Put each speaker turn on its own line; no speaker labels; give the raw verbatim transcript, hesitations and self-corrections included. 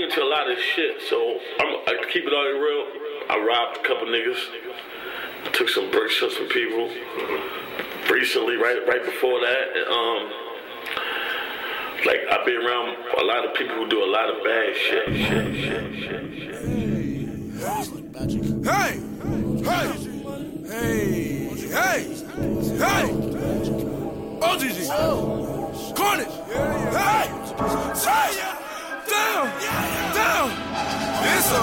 into a lot of shit, so I'm, I keep it all real. I robbed a couple niggas, took some bricks from some people. Recently, right right before that, um, like I've been around a lot of people who do a lot of bad shit, shit, shit, shit, shit.
Hey, hey, hey, hey, hey, O G G, Cornish, hey, hey, down, down, it's a